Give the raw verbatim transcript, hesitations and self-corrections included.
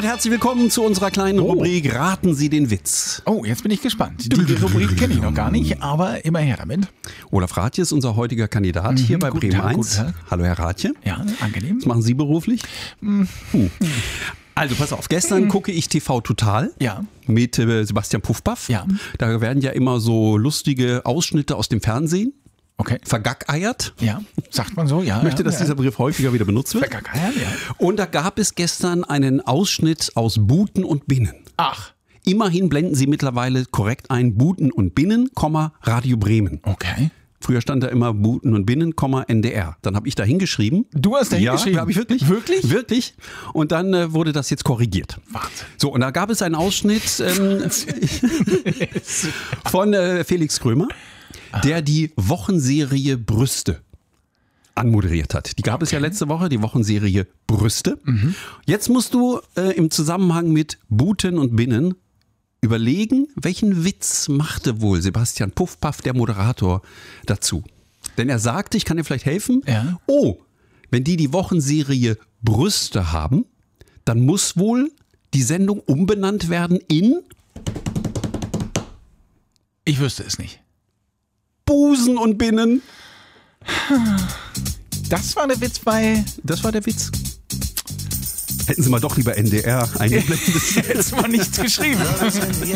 damit herzlich willkommen zu unserer kleinen Oh. Rubrik Raten Sie den Witz. Oh, jetzt bin ich gespannt. Die Rubrik kenne ich noch gar nicht, aber immer her damit. Olaf Rathje ist unser heutiger Kandidat hier bei guten Bremen Tag, eins. guten Tag. Hallo Herr Rathje. Ja, angenehm. Was machen Sie beruflich? Hm. Also pass auf, gestern gucke ich T V Total Ja. mit äh, Sebastian Puffpaff. Ja. Da werden ja immer so lustige Ausschnitte aus dem Fernsehen Okay. vergackeiert. Ja, sagt man so, ja. Ich möchte, ja, dass ja. dieser Begriff häufiger wieder benutzt wird. Vergackeiern, ja. Und da gab es gestern einen Ausschnitt aus Buten und Binnen. Ach, Immerhin blenden Sie mittlerweile korrekt ein Buten und Binnen, Komma, Radio Bremen. okay. Früher stand da immer Buten und Binnen, Komma, N D R. Dann habe ich da hingeschrieben. Du hast da hingeschrieben? Ja, habe ich wirklich. Wirklich? Wirklich. Und dann äh, wurde das jetzt korrigiert. Wahnsinn. So, und da gab es einen Ausschnitt ähm, von äh, Felix Krömer, der die Wochenserie Brüste anmoderiert hat. Die gab es ja letzte Woche, die Wochenserie Brüste. Jetzt musst du äh, im Zusammenhang mit Buten und Binnen überlegen, welchen Witz machte wohl Sebastian Puffpaff, der Moderator, dazu. Denn er sagte, ich kann dir vielleicht helfen, Ja. oh, wenn die die Wochenserie Brüste haben, dann muss wohl die Sendung umbenannt werden in Ich wüsste es nicht. Busen und Binnen. Das war der Witz bei... Das war der Witz. Hätten Sie mal doch lieber N D R eingeblendet. Jetzt mal nichts geschrieben.